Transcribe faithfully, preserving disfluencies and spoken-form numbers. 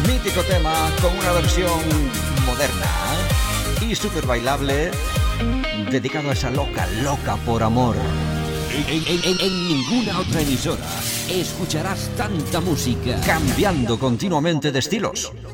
Mítico tema con una versión moderna y súper bailable, dedicado a esa loca, loca por amor. En, en, en, en ninguna otra emisora escucharás tanta música Cambiando continuamente de estilos.